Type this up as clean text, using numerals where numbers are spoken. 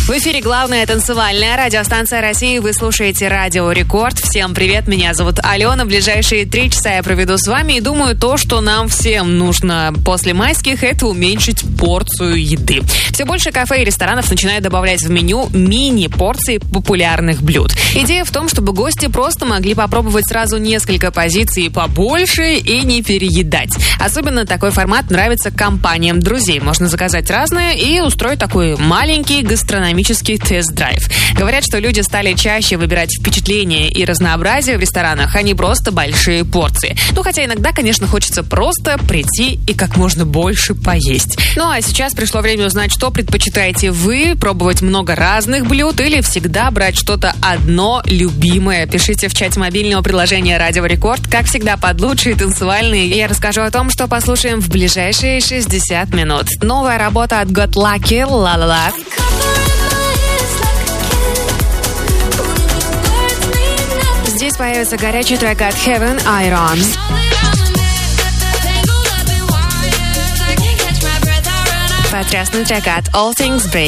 В эфире главная танцевальная радиостанция России. Вы слушаете Радио Рекорд. Всем привет, меня зовут Алена. Ближайшие 3 часа я проведу с вами. И думаю, то, что нам всем нужно после майских, это уменьшить порцию еды. Все больше кафе и ресторанов начинают добавлять в меню мини-порции популярных блюд. Идея в том, чтобы гости просто могли попробовать сразу несколько позиций побольше и не переедать. Особенно такой формат нравится компаниям друзей. Можно заказать разное и устроить такой маленький гастрономический тест-драйв. Говорят, что люди стали чаще выбирать впечатления и разнообразие в ресторанах, а не просто большие порции. Хотя иногда, конечно, хочется просто прийти и как можно больше поесть. А сейчас пришло время узнать, что предпочитаете вы, пробовать много разных блюд или всегда брать что-то одно любимое. Пишите в чате мобильного приложения Радио Рекорд, как всегда, под лучшие танцевальные. Я расскажу о том, что послушаем в ближайшие 60 минут. Новая работа от Got Lucky, La La La. Здесь появится горячий трек от Heaven, Iron. Потрясный трек от All Things Break.